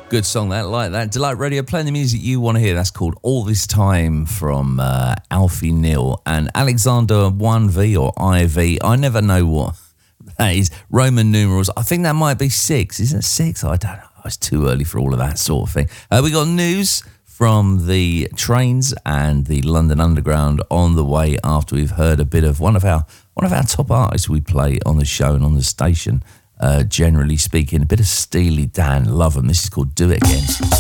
Good song, that. Like that. Delight Radio, playing the music you want to hear. That's called All This Time from Alfie Neal and Alexander 1V or IV. I never know what that is. Roman numerals. I think that might be 6. Isn't it 6? I don't know. It's too early for all of that sort of thing. We got news from the trains and the London Underground on the way after we've heard a bit of one of our top artists we play on the show and on the station. Generally speaking, a bit of Steely Dan. Love them. This is called Do It Again.